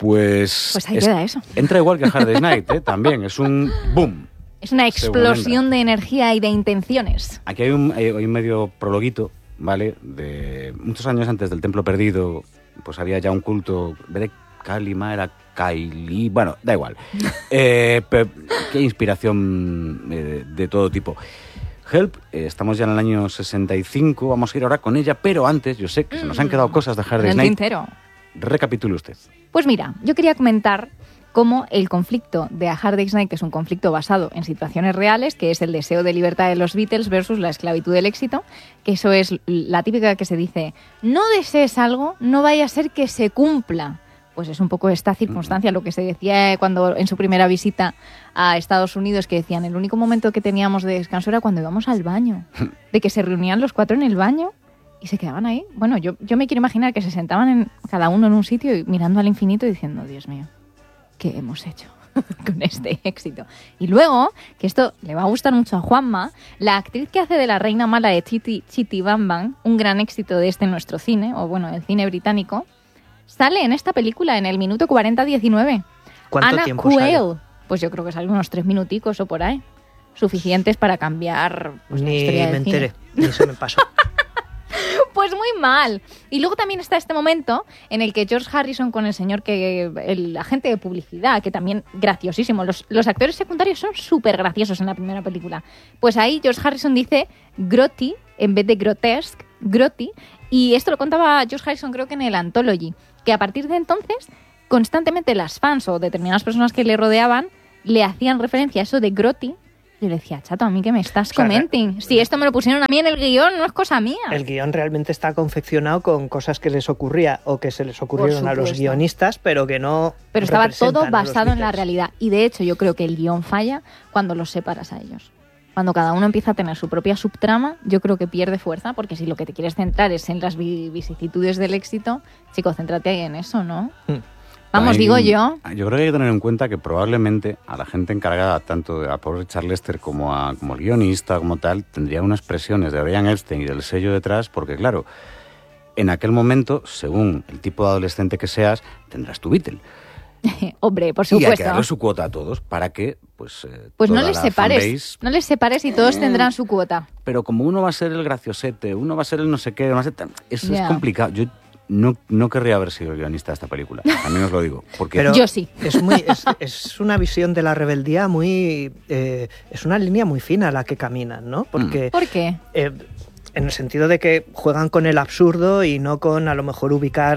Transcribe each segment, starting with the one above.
Pues ahí queda eso. Entra igual que Hard Day's Night, también. Es un boom. Es una explosión de energía y de intenciones. Aquí hay un medio prologuito, ¿vale? De muchos años antes del Templo Perdido, pues había ya un culto. En vez de Kalima era Kaili. Bueno, da igual. Pero qué inspiración de todo tipo. Help, estamos ya en el año 65, vamos a ir ahora con ella, pero antes, yo sé que se nos han quedado cosas de Hard Day's Night. Recapitule usted. Pues mira, yo quería comentar cómo el conflicto de A Hard Day's Night, que es un conflicto basado en situaciones reales, que es el deseo de libertad de los Beatles versus la esclavitud del éxito, que eso es la típica que se dice, no desees algo, no vaya a ser que se cumpla. Pues es un poco esta circunstancia, lo que se decía cuando en su primera visita a Estados Unidos, que decían, el único momento que teníamos de descanso era cuando íbamos al baño, de que se reunían los cuatro en el baño y se quedaban ahí. Bueno, yo me quiero imaginar que se sentaban cada uno en un sitio y mirando al infinito y diciendo, Dios mío, ¿qué hemos hecho con este éxito? Y luego, que esto le va a gustar mucho a Juanma, la actriz que hace de la reina mala de Chitty Bang Bang, un gran éxito de nuestro cine, o bueno, el cine británico, sale en esta película en el minuto 40-19. ¿Cuánto Anna tiempo Quayle. sale? Pues yo creo que sale unos 3 minuticos o por ahí. Suficientes para cambiar pues, la historia del cine. Ni me enteré, ni se me pasó. Pues muy mal. Y luego también está este momento en el que George Harrison con el señor el agente de publicidad, que también graciosísimo. Los actores secundarios son súper graciosos en la primera película. Pues ahí George Harrison dice grotty en vez de grotesque, grotty. Y esto lo contaba George Harrison creo que en el Anthology, que a partir de entonces constantemente las fans o determinadas personas que le rodeaban le hacían referencia a eso de grotty. Yo le decía, chato, ¿a mí qué me estás comenting? Si esto me lo pusieron a mí en el guión, no es cosa mía. El guión realmente está confeccionado con cosas que les ocurría o que se les ocurrieron a los guionistas, pero que no. Pero estaba todo basado en la realidad. Y de hecho, yo creo que el guión falla cuando los separas a ellos. Cuando cada uno empieza a tener su propia subtrama, yo creo que pierde fuerza, porque si lo que te quieres centrar es en las vicisitudes del éxito, chico, céntrate ahí en eso, ¿no? Vamos, digo yo. Yo creo que hay que tener en cuenta que probablemente a la gente encargada, tanto a pobre Richard Lester como el guionista, como tal, tendría unas presiones de Brian Epstein y del sello detrás, porque claro, en aquel momento, según el tipo de adolescente que seas, tendrás tu Beatle. Hombre, por supuesto. Y hay que darle su cuota a todos para que, pues no les separes, no les separes y todos tendrán su cuota. Pero como uno va a ser el graciosete, uno va a ser el no sé qué, es complicado. Yo no querría haber sido el guionista de esta película, también os lo digo. Porque pero yo sí. Es una visión de la rebeldía muy... es una línea muy fina la que caminan, ¿no? Porque, ¿por qué? En el sentido de que juegan con el absurdo y no con, a lo mejor, ubicar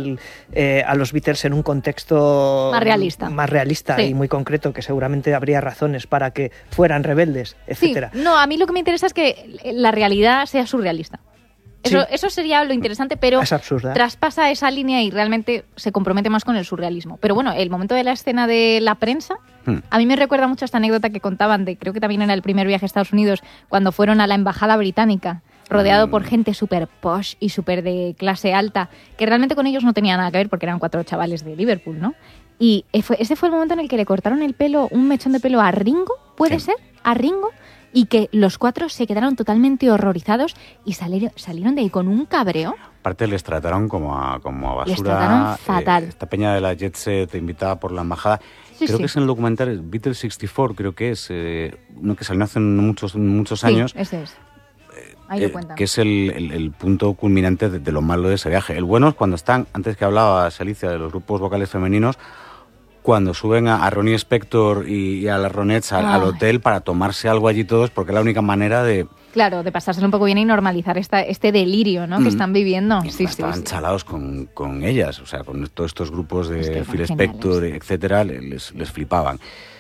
a los Beatles en un contexto más realista sí. Y muy concreto, que seguramente habría razones para que fueran rebeldes, etcétera. Sí. No, a mí lo que me interesa es que la realidad sea surrealista. Eso sería lo interesante, pero traspasa esa línea y realmente se compromete más con el surrealismo. Pero bueno, el momento de la escena de la prensa, a mí me recuerda mucho a esta anécdota que contaban creo que también era el primer viaje a Estados Unidos, cuando fueron a la embajada británica, rodeado por gente súper posh y súper de clase alta, que realmente con ellos no tenía nada que ver porque eran 4 chavales de Liverpool, ¿no? Y ese fue el momento en el que le cortaron el pelo, un mechón de pelo a Ringo, ¿puede ser? A Ringo. Y que los 4 se quedaron totalmente horrorizados y salieron de ahí con un cabreo. Aparte les trataron como a basura. Les trataron fatal. Esta peña de la Jet Set invitada por la embajada. Creo que es en el documental Beatles 64, creo que es uno que salió hace muchos años. Sí, ese es. Ahí lo cuentan. Que es el punto culminante de lo malo de ese viaje. El bueno es cuando están, antes que hablaba Alicia de los grupos vocales femeninos, cuando suben a Ronnie Spector y a las Ronettes al hotel para tomarse algo allí todos, porque es la única manera de... Claro, de pasárselo un poco bien y normalizar este delirio, ¿no? Que están viviendo. Estaban chalados con ellas, o sea, con todos estos grupos de Phil Spector, etcétera, les flipaban.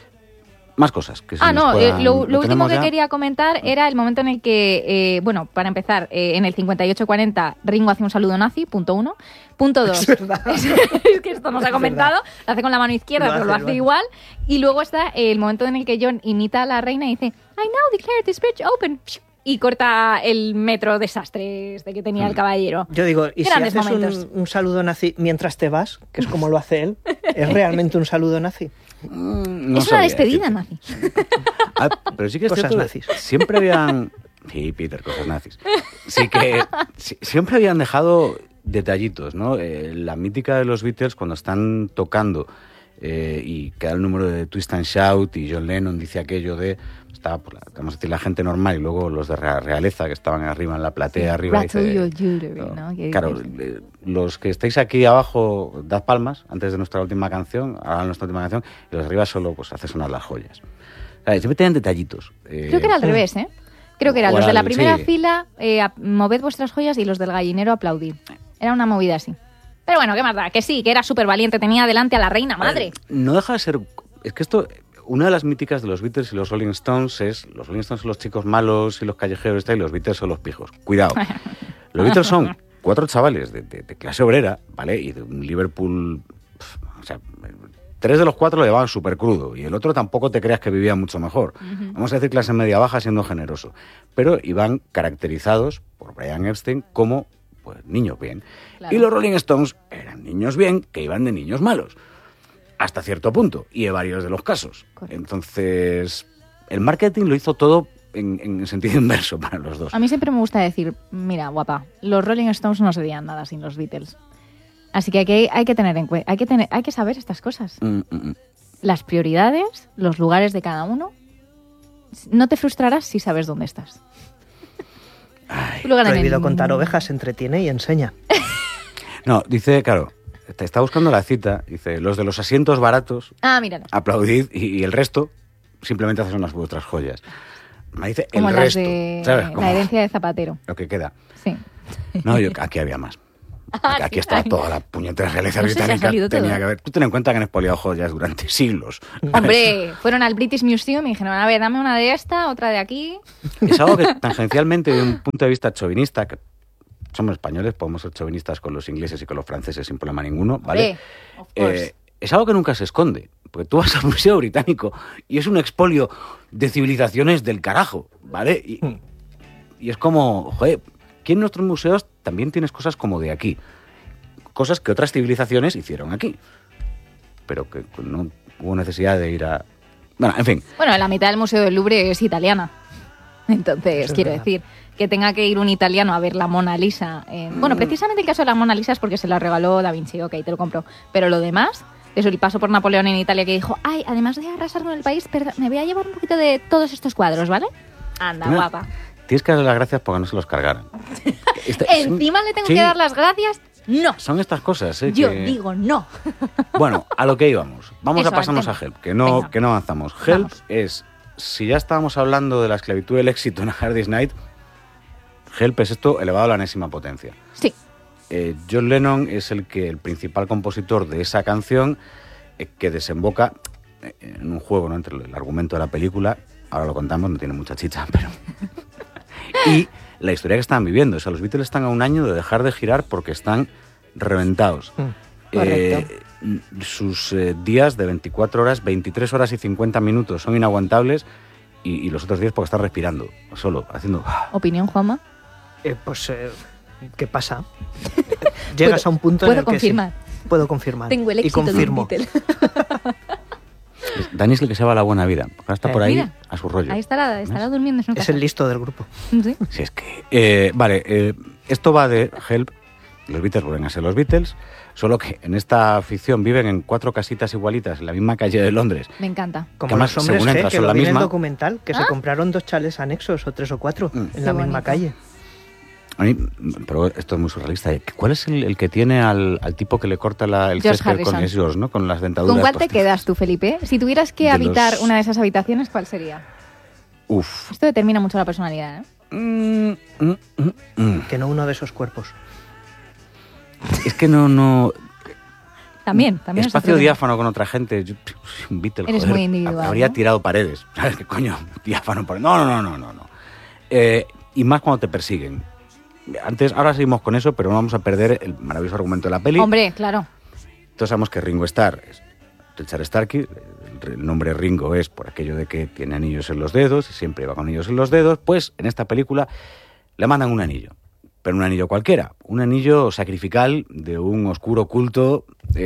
Más cosas. Que lo último que quería comentar era el momento en el que, para empezar, en el 58-40 Ringo hace un saludo nazi, punto 1. Punto 2. Es que esto no se ha comentado. Lo hace con la mano izquierda, pero lo hace igual. Y luego está el momento en el que John imita a la reina y dice I now declare this bridge open. Y corta el metro desastre que tenía el caballero. Yo digo, ¿y grandes si haces un saludo nazi mientras te vas? Que es como lo hace él. ¿Es realmente un saludo nazi? No es una despedida nazi. Pero sí que es cosas cierto, nazis. Siempre habían... Sí, Peter, cosas nazis. Sí que siempre habían dejado detallitos, ¿no? La mítica de los Beatles cuando están tocando y queda el número de Twist and Shout y John Lennon dice aquello de... Estaba, vamos a decir, la gente normal y luego los de realeza que estaban arriba en la platea, arriba. Dice, ¿no? Claro, los que estáis aquí abajo, dad palmas antes de nuestra última canción, hagan nuestra última canción, y los de arriba solo pues hace sonar las joyas. Siempre tenían detallitos. Creo que era al revés, ¿eh? Creo que eran los de la primera fila, moved vuestras joyas, y los del gallinero aplaudid. Era una movida así. Pero bueno, ¿qué más da? Que sí, que era súper valiente, tenía delante a la reina madre. No deja de ser... Es que esto... Una de las míticas de los Beatles y los Rolling Stones es... Los Rolling Stones son los chicos malos y los callejeros y los Beatles son los pijos. Cuidado. Los Beatles son 4 chavales de clase obrera, ¿vale? Y de un Liverpool... O sea, 3 de los 4 lo llevaban súper crudo y el otro tampoco te creas que vivía mucho mejor. Vamos a decir clase media-baja siendo generoso. Pero iban caracterizados por Brian Epstein como pues, niños bien. Claro. Y los Rolling Stones eran niños bien que iban de niños malos. Hasta cierto punto, y en varios de los casos. Correcto. Entonces, el marketing lo hizo todo en sentido inverso para los dos. A mí siempre me gusta decir, mira, guapa, los Rolling Stones no serían nada sin los Beatles. Así que hay que tener en cuenta, hay que saber estas cosas. Las prioridades, los lugares de cada uno. No te frustrarás si sabes dónde estás. Prohibido contar ovejas, entretiene y enseña. No, dice, claro... Te está buscando la cita, dice, los de los asientos baratos, aplaudid, y el resto simplemente hacen unas vuestras joyas. Me dice como el resto, ¿sabes? La herencia de Zapatero. Lo que queda. Sí. No, aquí había más. Aquí está toda la puñetera realeza británica. Tenía que haber. Tú ten en cuenta que han expoliado joyas durante siglos. Hombre, fueron al British Museum y dijeron, a ver, dame una de esta, otra de aquí. Es algo que tangencialmente, de un punto de vista chauvinista, que somos españoles, podemos ser chauvinistas con los ingleses y con los franceses sin problema ninguno, ¿vale? Es algo que nunca se esconde, porque tú vas al Museo Británico y es un expolio de civilizaciones del carajo, ¿vale? Y es como, joder, aquí en nuestros museos también tienes cosas como de aquí, cosas que otras civilizaciones hicieron aquí, pero que no hubo necesidad de ir a... Bueno, en fin. Bueno, la mitad del Museo del Louvre es italiana, entonces quiero decir... Que tenga que ir un italiano a ver la Mona Lisa. Bueno, precisamente el caso de la Mona Lisa es porque se la regaló Da Vinci, ok, te lo compro. Pero lo demás, eso, el paso por Napoleón en Italia que dijo, ay, además de arrasar con el país, me voy a llevar un poquito de todos estos cuadros, ¿vale? Anda, guapa. Tienes que darle las gracias porque no se los cargaran. Encima le tengo que dar las gracias. No. Son estas cosas, ¿eh? Yo digo no. Bueno, a lo que íbamos. Vamos a pasarnos a Help, que no avanzamos. Help es, si ya estábamos hablando de la esclavitud del éxito en A Hard Day's Night, Help es esto elevado a la enésima potencia. Sí. John Lennon es el principal compositor de esa canción que desemboca en un juego, ¿no?, entre el argumento de la película, ahora lo contamos, no tiene mucha chicha, pero... y la historia que están viviendo. O sea, los Beatles están a un año de dejar de girar porque están reventados. Correcto. Sus días de 24 horas, 23 horas y 50 minutos son inaguantables y los otros 10 porque están respirando, solo, haciendo... ¿Opinión, Juanma? ¿Qué pasa? Llegas a un punto en el confirmar. Que puedo confirmar. Tengo el éxito de un Beatle. Dani es el que se va a la buena vida. Ahora está por ahí, mira, a su rollo. Ahí estará durmiendo. Es el listo del grupo. ¿Sí? Si es que... esto va de Help. Los Beatles vuelven a ser los Beatles, solo que en esta ficción viven en 4 casitas igualitas en la misma calle de Londres. Me encanta. Como además, los hombres G, que lo vi en el documental, que se compraron 2 chales anexos o 3 o 4 en la misma calle. A mí, pero esto es muy surrealista. ¿Cuál es el que tiene al tipo que le corta el césped con esos, ¿no? Con las dentaduras? ¿Con cuál te quedas tú, Felipe? Si tuvieras que habitar una de esas habitaciones, ¿cuál sería? Uf. Esto determina mucho la personalidad, ¿eh? Que no uno de esos cuerpos. Es que no... También. Espacio diáfano con otra gente. Yo, un Beatle, eres joder, muy individual. Habría tirado paredes. ¿Sabes qué coño? Diáfano. No. Y más cuando te persiguen. Ahora seguimos con eso, pero no vamos a perder el maravilloso argumento de la peli. Hombre, claro. Todos sabemos que Ringo Starr es Richard Starkey. El nombre Ringo es por aquello de que tiene anillos en los dedos y siempre va con anillos en los dedos. Pues en esta película le mandan un anillo. Pero un anillo cualquiera. Un anillo sacrificial de un oscuro culto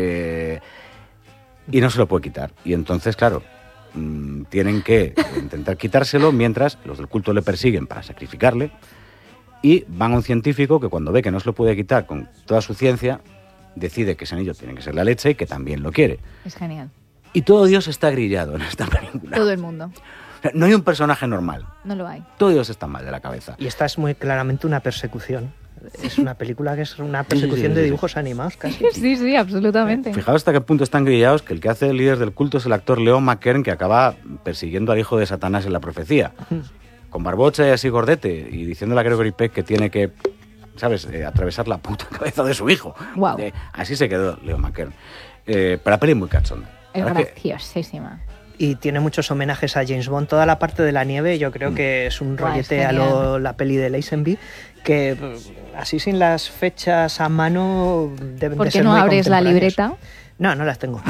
y no se lo puede quitar. Y entonces, claro, tienen que intentar quitárselo mientras los del culto le persiguen para sacrificarle. y van a un científico que cuando ve que no se lo puede quitar con toda su ciencia, decide que ese anillo tiene que ser la leche y que también lo quiere. Es genial. Y todo Dios está grillado en esta película. Todo el mundo. O sea, no hay un personaje normal. No lo hay. Todo Dios está mal de la cabeza. Y esta es muy claramente una persecución. Es una película que es una persecución de dibujos animados casi. Sí, absolutamente. Fijaos hasta qué punto están grillados que el que hace el líder del culto es el actor Leo McKern, que acaba persiguiendo al hijo de Satanás en la profecía. Con barbocha y así gordete, y diciéndole a Gregory Peck que tiene que, ¿sabes?, atravesar la puta cabeza de su hijo. Wow. Así se quedó Leo McKern. Pero la peli es muy cachonda. Es graciosísima. Y tiene muchos homenajes a James Bond. Toda la parte de la nieve yo creo que es un rollete a la peli de Lazenby, que así sin las fechas a mano deben de ser muy contemporáneas. ¿Por qué no abres la libreta? No las tengo.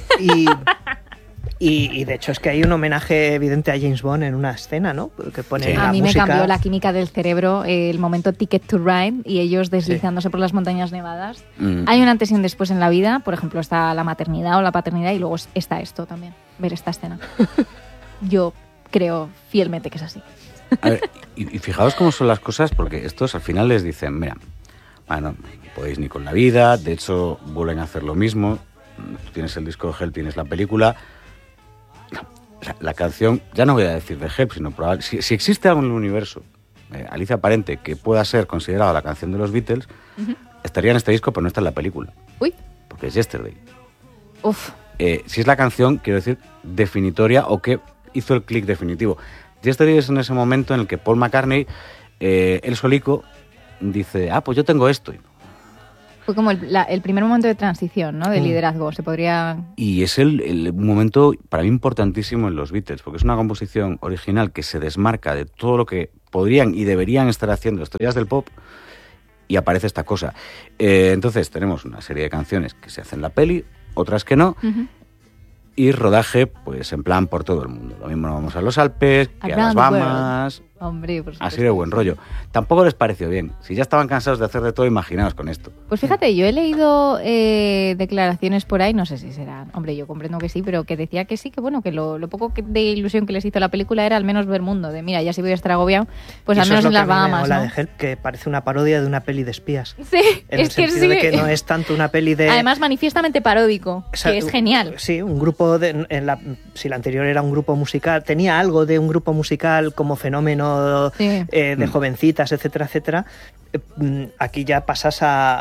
Y de hecho es que hay un homenaje evidente a James Bond en una escena, ¿no? Que pone la a mí música. Me cambió la química del cerebro el momento Ticket to Ride y ellos deslizándose por las montañas nevadas. Hay un antes y un después en la vida, por ejemplo está la maternidad o la paternidad y luego está esto también, ver esta escena. Yo creo fielmente que es así. A ver, y fijaos cómo son las cosas, porque estos al final les dicen, mira, bueno, no podéis ni con la vida, de hecho vuelven a hacer lo mismo, tú tienes el disco de Help, tienes la película. La canción, ya no voy a decir de Help, sino probablemente, si existe algo en el universo, Alicia Aparente, que pueda ser considerada la canción de los Beatles, estaría en este disco, pero no está en la película. Uy. Porque es Yesterday. Uf. Si es la canción, quiero decir, definitoria o que hizo el clic definitivo. Yesterday es en ese momento en el que Paul McCartney, él solico, dice, pues yo tengo esto. Fue como el primer momento de transición, ¿no? De liderazgo, se podría... Y es el momento para mí importantísimo en los Beatles, porque es una composición original que se desmarca de todo lo que podrían y deberían estar haciendo estrellas del pop, y aparece esta cosa. Entonces tenemos una serie de canciones que se hacen en la peli, otras que no, y rodaje pues en plan por todo el mundo. Lo mismo nos vamos a los Alpes, que a las Bahamas... Hombre, por supuesto. Así de buen rollo. Tampoco les pareció bien. Si ya estaban cansados de hacer de todo, imaginaos con esto. Pues fíjate, yo he leído declaraciones por ahí, no sé si serán, hombre, yo comprendo que sí, pero que decía que sí, que bueno, que lo poco de ilusión que les hizo la película era al menos ver mundo, de mira, ya si voy a estar agobiado, pues al menos en las Bahamas, ¿no? La de Help, que parece una parodia de una peli de espías. Sí, en es el que sí. De que no es tanto una peli de... Además, manifiestamente paródico, o sea, que es genial. Sí, un grupo, si la anterior era un grupo musical, tenía algo de un grupo musical como fenómeno... Sí. De jovencitas, etcétera, etcétera. Aquí ya pasas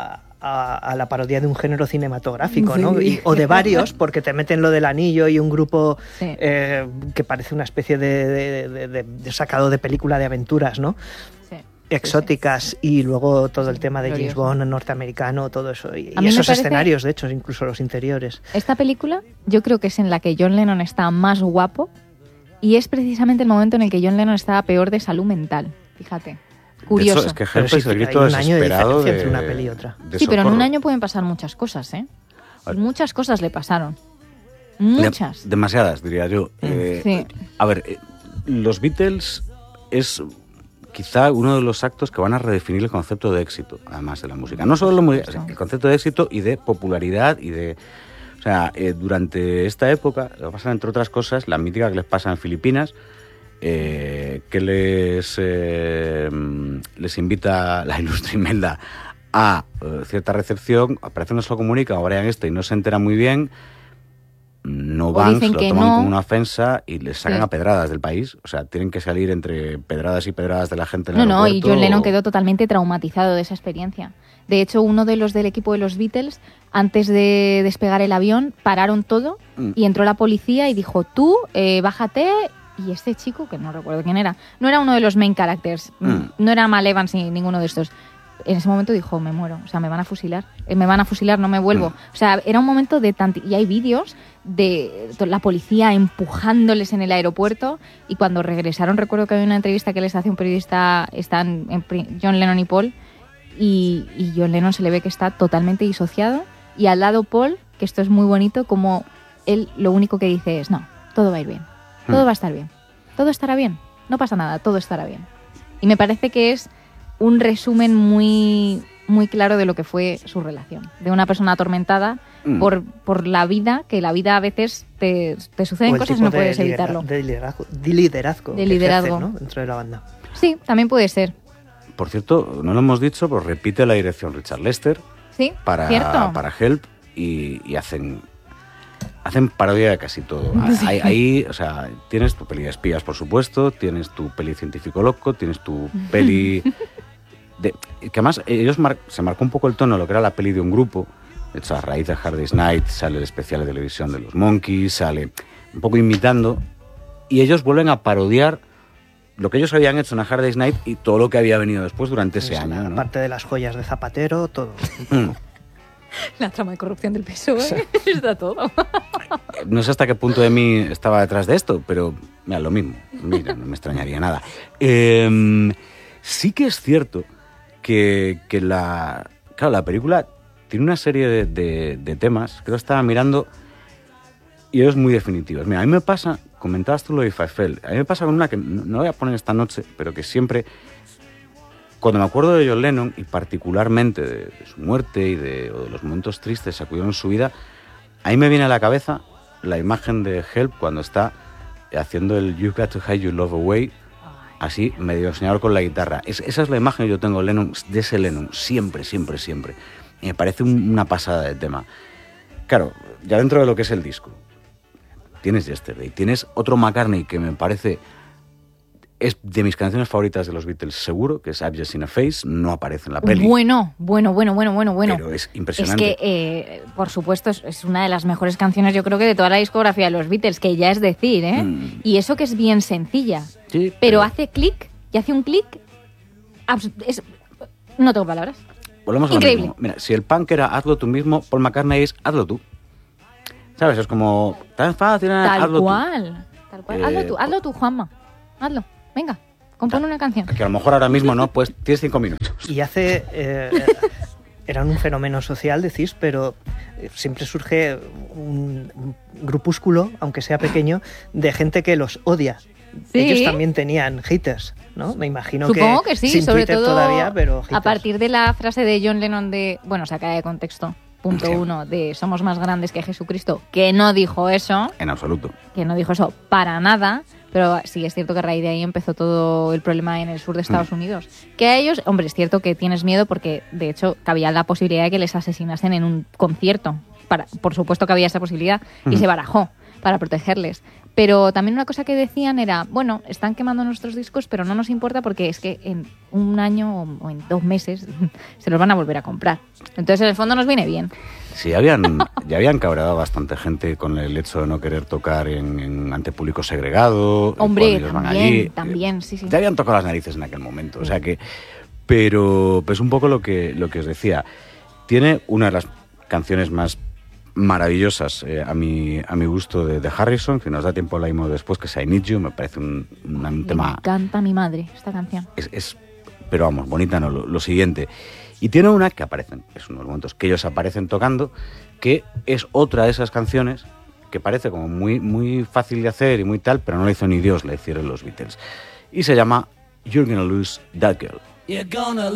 a la parodia de un género cinematográfico, ¿no? O de varios, porque te meten lo del anillo y un grupo que parece una especie de sacado de película de aventuras, ¿no? Sí. Exóticas, y luego todo el tema de James Bond norteamericano, todo eso. Y esos escenarios, de hecho, incluso los interiores. Esta película yo creo que es en la que John Lennon está más guapo. Y es precisamente el momento en el que John Lennon estaba peor de salud mental. Fíjate. Curioso. De hecho, es que Help es el grito desesperado de entre una peli y otra. Sí, pero en un año pueden pasar muchas cosas, ¿eh? Muchas cosas le pasaron. Muchas. Demasiadas, diría yo. Sí. A ver, los Beatles es quizá uno de los actos que van a redefinir el concepto de éxito, además de la música. No solo el concepto de éxito y de popularidad y de... O sea, durante esta época, lo que pasa, entre otras cosas, la mítica que les pasa en Filipinas, que les invita la ilustre Imelda a cierta recepción, aparece no se lo comunica, o Brian y no se entera muy bien, no van, se lo toman como una ofensa y les sacan a pedradas del país. O sea, tienen que salir entre pedradas y pedradas de la gente en el aeropuerto. Y John Lennon quedó totalmente traumatizado de esa experiencia. De hecho, uno de los del equipo de los Beatles, antes de despegar el avión, pararon todo y entró la policía y dijo, tú, bájate. Y este chico, que no recuerdo quién era, no era uno de los main characters, no era Mal Evans ni ninguno de estos. En ese momento dijo, me muero, o sea, me van a fusilar, no me vuelvo. O sea, era un momento de y hay vídeos de la policía empujándoles en el aeropuerto, y cuando regresaron, recuerdo que había una entrevista que les hace un periodista, están John Lennon y Paul, y John Lennon se le ve que está totalmente disociado, y al lado Paul, que esto es muy bonito, como él lo único que dice es, no, todo va a ir bien, todo va a estar bien, todo estará bien, no pasa nada, todo estará bien. Y me parece que es un resumen muy, muy claro de lo que fue su relación, de una persona atormentada por la vida, que la vida a veces te suceden cosas y no puedes evitarlo. De liderazgo. De liderazgo. Ejerce, ¿no? Dentro de la banda. Sí, también puede ser. por cierto, no lo hemos dicho, pero repite la dirección Richard Lester. Sí, para Help y hacen parodia de casi todo. Sí. Ahí, o sea, tienes tu peli de espías, por supuesto, tienes tu peli científico loco, tienes tu peli... que además ellos se marcó un poco el tono de lo que era la peli de un grupo. De hecho, a raíz de Hard Day's Night sale el especial de televisión de los Monkees, sale un poco imitando, y ellos vuelven a parodiar lo que ellos habían hecho en A Hard Day's Night y todo lo que había venido después durante ese año, ¿no? Parte de las joyas de Zapatero, todo. La trama de corrupción del PSOE, sí. Está todo. No sé hasta qué punto de mí estaba detrás de esto, pero mira, lo mismo. Mira, no me extrañaría nada. Sí que es cierto que la película tiene una serie de temas que yo estaba mirando y es muy definitivos. Mira, a mí me pasa, comentabas tú lo de If I Fell, a mí me pasa con una que no voy a poner esta noche, pero que siempre, cuando me acuerdo de John Lennon y particularmente de su muerte o de los momentos tristes que sacudieron en su vida, a mí me viene a la cabeza la imagen de Help cuando está haciendo el You've Got to Hide Your Love Away, así medio señalado con la guitarra. Esa es la imagen que yo tengo de ese Lennon, siempre. Y me parece una pasada de tema. Claro, ya dentro de lo que es el disco, tienes Yesterday, tienes otro McCartney que me parece es de mis canciones favoritas de los Beatles, seguro, que es I've Just Seen a Face, no aparece en la peli. Bueno. Pero es impresionante. Es que, por supuesto, es una de las mejores canciones, yo creo que de toda la discografía de los Beatles, que ya es decir, ¿eh? Y eso que es bien sencilla. Sí, pero hace clic, y hace un clic, no tengo palabras. Volvemos a lo mismo. Mira, si el punk era hazlo tú mismo, Paul McCartney es hazlo tú. ¿Sabes? Es como tan fácil, hazlo tú. Tal cual. Hazlo tú, Juanma. Hazlo. Venga, compone una canción. Que a lo mejor ahora mismo no, pues tienes 5 minutos. Y eran un fenómeno social, decís, pero siempre surge un grupúsculo, aunque sea pequeño, de gente que los odia. ¿Sí? Ellos también tenían haters, ¿no? Me imagino. Supongo que sí, sin sobre Twitter todo todavía, pero haters. A partir de la frase de John Lennon bueno, sacada de contexto, punto 1, de somos más grandes que Jesucristo, que no dijo eso. En absoluto. Que no dijo eso para nada, pero sí es cierto que a raíz de ahí empezó todo el problema en el sur de Estados Unidos. Que a ellos, hombre, es cierto que tienes miedo porque, de hecho, cabía la posibilidad de que les asesinasen en un concierto. Por supuesto que había esa posibilidad y se barajó para protegerles. Pero también una cosa que decían era, bueno, están quemando nuestros discos, pero no nos importa porque es que en un año o en 2 meses se los van a volver a comprar. Entonces, en el fondo nos viene bien. Sí, ya habían cabreado bastante gente con el hecho de no querer tocar ante público segregado. Hombre, también, sí. Ya habían tocado las narices en aquel momento, o sea que... Pero pues un poco lo que os decía. Tiene una de las canciones más maravillosas a mi gusto de Harrison, que nos da tiempo la oímos después, que es I Need You, me parece un tema... Me encanta a mi madre esta canción. Pero vamos, bonita no, lo siguiente. Y tiene una que aparecen, es uno de los momentos que ellos aparecen tocando, que es otra de esas canciones que parece como muy, muy fácil de hacer y muy tal, pero no la hizo ni Dios, la hicieron los Beatles. Y se llama You're Gonna Lose That Girl.